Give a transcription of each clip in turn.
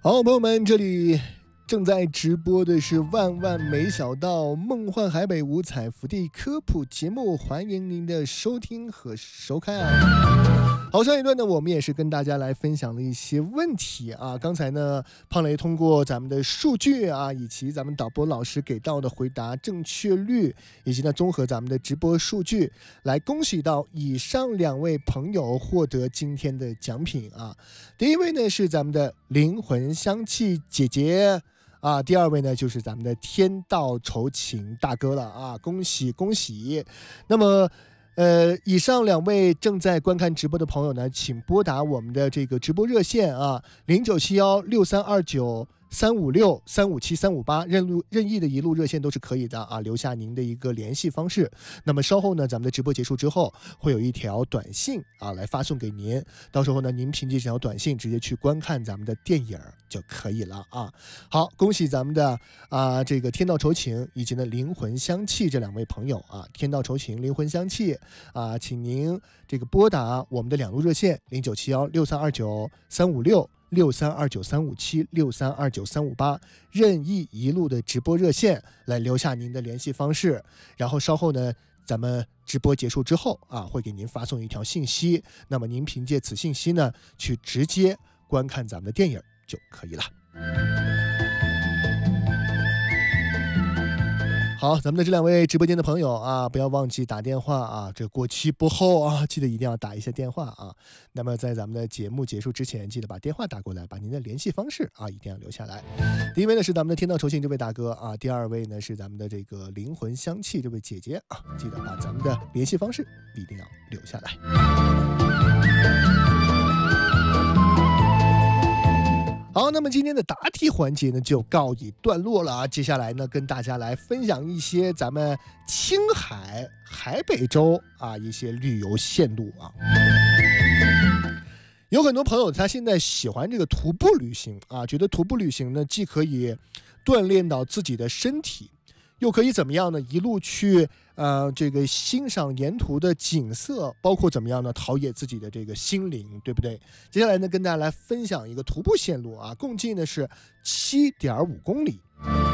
好，朋友们，这里正在直播的是万万没想到梦幻海北五彩福地科普节目，欢迎您的收听和收看。好，上一段呢，我们也是跟大家来分享了一些问题啊。刚才呢，胖雷通过咱们的数据啊，以及咱们导播老师给到的回答正确率，以及呢综合咱们的直播数据，来恭喜到以上两位朋友获得今天的奖品啊。第一位呢是咱们的灵魂香气姐姐啊，第二位呢就是咱们的天道酬勤大哥了啊，恭喜恭喜！那么以上两位正在观看直播的朋友呢，请拨打我们的这个直播热线啊，09716329356357358358，任意的一路热线都是可以的啊，留下您的一个联系方式。那么稍后呢，咱们的直播结束之后，会有一条短信啊来发送给您，到时候呢，您凭借这条短信直接去观看咱们的电影就可以了啊。好，恭喜咱们的这个天道酬勤以及呢灵魂香气这两位朋友啊，天道酬勤、灵魂香气啊，请您这个拨打我们的两路热线09716329356356。63293576329358，任意一路的直播热线来留下您的联系方式，然后稍后呢，咱们直播结束之后啊，会给您发送一条信息，那么您凭借此信息呢，去直接观看咱们的电影就可以了。好，咱们的这两位直播间的朋友啊，不要忘记打电话啊，这过期不候啊，记得一定要打一下电话啊。那么在咱们的节目结束之前，记得把电话打过来，把您的联系方式啊一定要留下来。第一位呢是咱们的天道酬勤这位大哥啊，第二位呢是咱们的这个灵魂香气这位姐姐啊，记得把咱们的联系方式一定要留下来。好，那么今天的答题环节呢就告一段落了啊。接下来呢，跟大家来分享一些咱们青海海北州啊一些旅游线路啊。有很多朋友他现在喜欢这个徒步旅行啊，觉得徒步旅行呢既可以锻炼到自己的身体，又可以怎么样呢？一路去这个欣赏沿途的景色，包括怎么样呢？陶冶自己的这个心灵，对不对？接下来呢，跟大家来分享一个徒步线路啊，共计呢是7.5公里。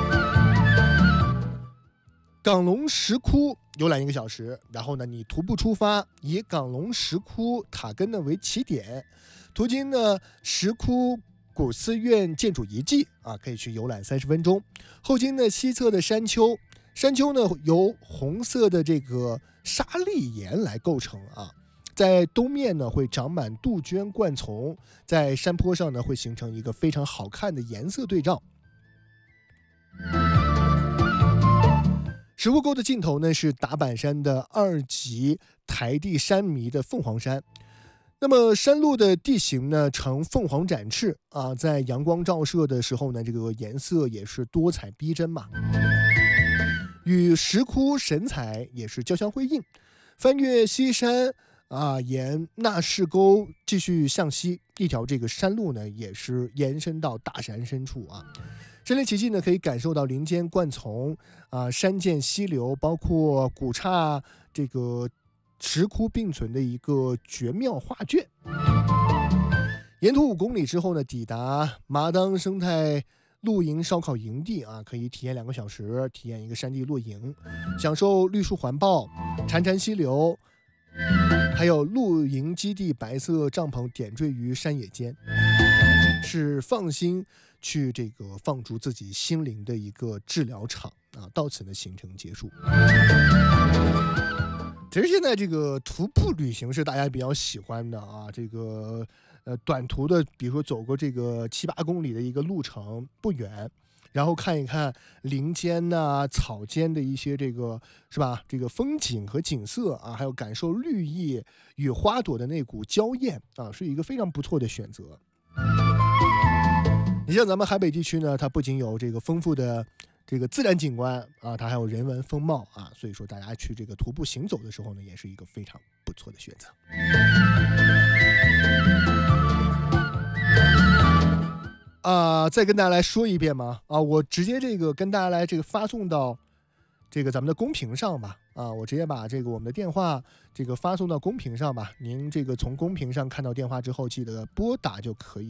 港龙石窟游览1个小时，然后呢，你徒步出发，以港龙石窟塔根呢为起点，途经呢石窟古寺院建筑遗迹啊，可以去游览30分钟。后经呢西侧的山丘，山丘呢由红色的这个沙砾岩来构成啊，在东面呢会长满杜鹃灌丛，在山坡上呢会形成一个非常好看的颜色对照。石窟沟的尽头呢是达坂山的2级台地山迷的凤凰山。那么山路的地形呢呈凤凰展翅啊，在阳光照射的时候呢，这个颜色也是多彩逼真嘛，与石窟神采也是交相辉映。翻越西山啊，沿纳士沟继续向西，一条这个山路呢也是延伸到大山深处啊。身临其境呢，可以感受到林间灌丛啊、山涧溪流，包括古刹这个石窟并存的一个绝妙画卷。沿途5公里之后呢，抵达麻当生态露营烧烤营地啊，可以体验2个小时，体验一个山地露营，享受绿树环抱、潺潺溪流，还有露营基地白色帐篷点缀于山野间，是放心去这个放逐自己心灵的一个治疗场啊。到此呢，行程结束。其实现在这个徒步旅行是大家比较喜欢的啊，这个短途的，比如说走过这个7-8公里的一个路程不远，然后看一看林间呐、草间的一些这个是吧？这个风景和景色啊，还有感受绿意与花朵的那股娇艳啊，是一个非常不错的选择。你像咱们海北地区呢，它不仅有这个丰富的这个自然景观啊，它还有人文风貌啊，所以说大家去这个徒步行走的时候呢，也是一个非常不错的选择。再跟大家来说一遍嘛我直接这个跟大家来这个发送到这个咱们的公屏上吧我直接把这个我们的电话这个发送到公屏上吧。您这个从公屏上看到电话之后，记得拨打就可以。